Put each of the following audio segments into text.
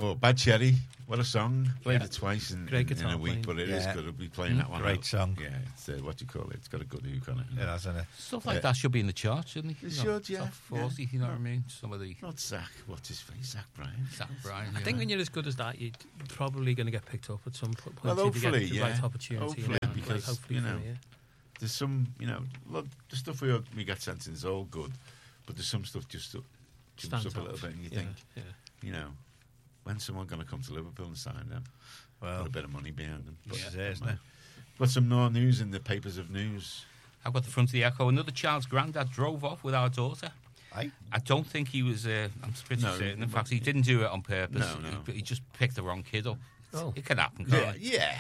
Oh, Bad Cherry. What a song. Played it twice in a week, but it is good. I'll be playing that one. Great song. Yeah, it's, what do you call it? It's got a good hook on it. It has, hasn't it? Stuff like that should be in the charts, shouldn't it? It should, yeah. Top 40, you know what I mean? Some of the... Not Zach. What's his face? Zach Bryan. Zach Bryan, I think when you're as good as that, you're probably going to get picked up at some point. Well, hopefully, you get the right opportunity. Hopefully, because, hopefully, you know, there's some, you know, look, the stuff we get sent in is all good, but there's some stuff just jumps up a little bit and you think, you know, when's someone going to come to Liverpool and sign them? Well, put a bit of money behind them. Isn't it? Got some more news in the papers of news. I've got the front of the Echo. Another child's granddad drove off with our daughter. I don't think he was... I'm pretty certain. In fact, he didn't do it on purpose. No. He just picked the wrong kid up. Oh. It can happen, can't it?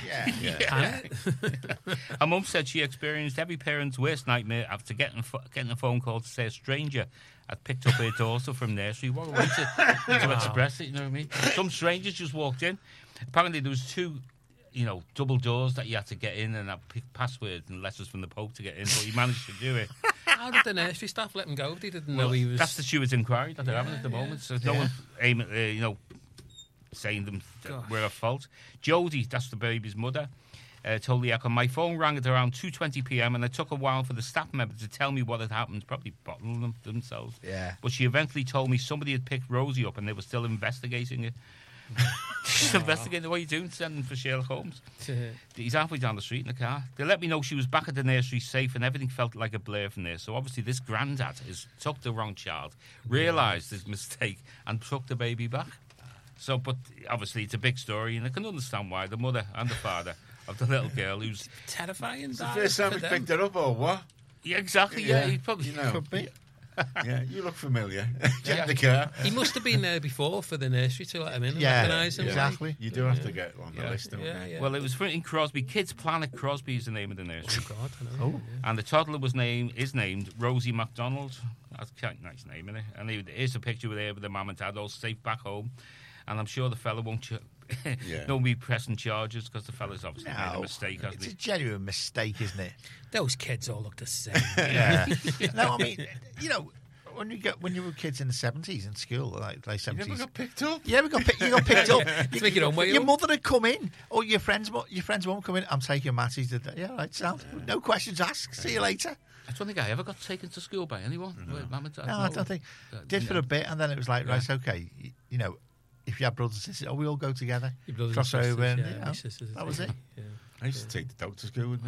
Yeah. Her mum said she experienced every parent's worst nightmare after getting a phone call to say a stranger had picked up her daughter from nursery. What a way to express it, you know what I mean? Some strangers just walked in. Apparently there was 2, you know, double doors that you had to get in and passwords and letters from the Pope to get in, but he managed to do it. How did the nursery staff let him go if they didn't know he was... That's the steward's inquiry that they're having at the moment, so no one aiming, you know, saying them were at fault. Jodie, that's the baby's mother, told the Echo, my phone rang at around 2:20 p.m. and it took a while for the staff member to tell me what had happened, probably bottling them themselves. Yeah. But she eventually told me somebody had picked Rosie up and they were still investigating it. Just investigating. What are you doing? Sending for Sherlock Holmes. He's halfway down the street in the car. They let me know she was back at the nursery safe and everything felt like a blur from there. So obviously this granddad has took the wrong child, realised his mistake and took the baby back. So, but obviously it's a big story and I can understand why the mother and the father of the little girl who's... terrifying. It's the first time we picked her up, or what? Yeah, exactly. Yeah, he probably could be. Yeah, you look familiar. Get in the car. He must have been there before for the nursery to let him in and Yeah, recognise him. exactly. You do have to get on the list, don't you? Yeah. Well, it was in Crosby. Kids Planet Crosby is the name of the nursery. Oh, God, I know. And the toddler is named Rosie MacDonald. That's quite a nice name, isn't it? And here's a picture with her with the mum and dad all safe back home. And I'm sure the fella won't be pressing charges because the fella's obviously made a mistake. It's a genuine mistake, isn't it? Those kids all look the same. Yeah. No, I mean, you know, when you were kids in the 70s in school, like 70s. You never got picked up. Yeah, you got picked up. Make your own way Your up. mother had come in, or your friends won't come in. I'm taking Matty's today. Yeah, right, sound. No questions asked. See you later. I don't think I ever got taken to school by anyone. Mum and dad. No, I don't think. Did for a bit, and then it was like, right, okay, you know, if you have brothers and sisters, we all go together, Your brothers cross and sisters, over, and my sisters, that was it. Yeah. I used to take the dog to school with me.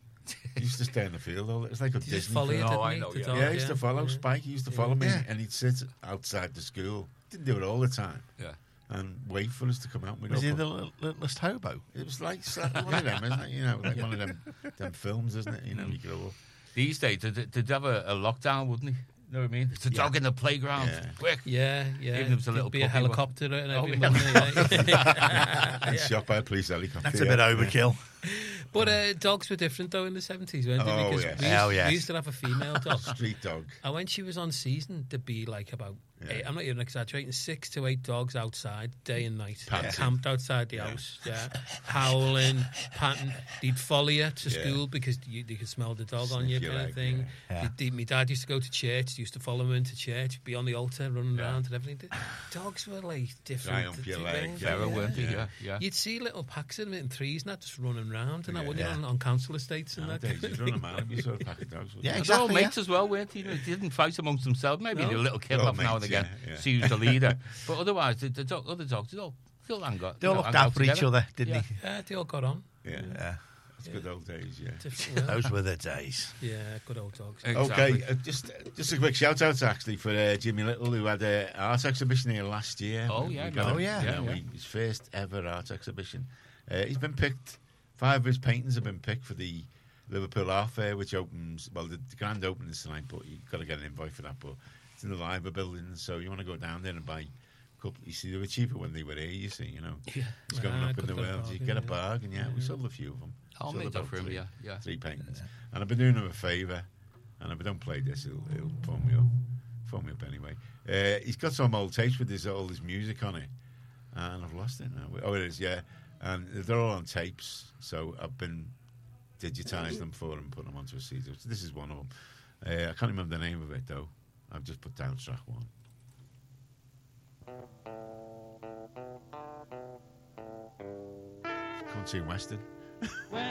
He used to stay in the field all. It was like a Did you just Disney follow film. you, didn't I he, know, the yeah. dog? Yeah, he used to follow Spike. He used to follow me, Yeah. and he'd sit outside the school. Didn't do it all the time. Yeah. And wait for us to come out. Was he the littlest hobo? It was like one of them, isn't it? You know, like one of them films, isn't it? You know, you grow up. These days, they'd have a lockdown, wouldn't he? You know what I mean? It's a dog in the playground. Yeah. Quick. Yeah. Even if it was a little There'd be a puppy one. helicopter and every yeah. Monday. And shot by a police helicopter. That's a bit overkill. But dogs were different, though, in the 70s, weren't they? Oh, Because yes. Hell yes. we used to have a female dog. Street dog. And when she was on season, there'd be like about, I'm not even exaggerating, 6 to 8 dogs outside, day and night. Panting. Camped outside the house, howling, panting. They'd follow you to school because you could smell the dog on you, Sniff your kind leg, of thing. yeah. My dad used to go to church, used to follow him into church, be on the altar, running around and everything. Dogs were like different. Right up your leg, things, Feral, weren't they? Yeah. You'd see little packs of them in threes and that just running around, and I wouldn't on council estates and that. Nowadays, you'd run them out. You saw a pack of dogs. Yeah, They're all exactly. mates as well, weren't they? They didn't fight amongst themselves. Maybe a little kid They're all off now and mates, again. yeah. See who's the leader. But otherwise, the other dogs, they all hang out. They all looked out for each other, didn't they? Yeah, they all got on. Yeah. Yeah. It's good old days, yeah. Different, Those were the days. yeah, good old dogs. Exactly. Okay, just a quick shout out actually for Jimmy Little, who had an art exhibition here last year. Oh, yeah, We got no. him, yeah. you know, his first ever art exhibition. He's been picked. 5 of his paintings have been picked for the Liverpool Art Fair, which opens. Well, the grand opening is tonight, but you've got to get an invite for that. But it's in the Liver building, so you want to go down there and buy. You see, they were cheaper when they were here. You see, you know, it's going up in the world. You get a bargain. Yeah, we sold a few of them. I'll Sold make that about for him. 3. Yeah. 3 paintings. And I've been doing him a favour. And if I don't play this, he'll phone me up. Phone me up anyway. He's got some old tapes with all his music on it, and I've lost it now. Oh, it is, yeah. And they're all on tapes, so I've been digitising them for him and putting them onto a CD. So this is one of them. I can't remember the name of it though. I've just put down track 1. country and western.